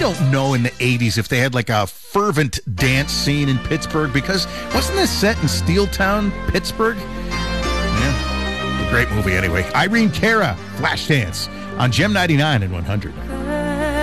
don't know in the 80s if they had like a fervent dance scene in Pittsburgh, because wasn't this set in Steeltown, Pittsburgh? Yeah, a great movie anyway. Irene Cara, Flashdance on Gem 99 and 100.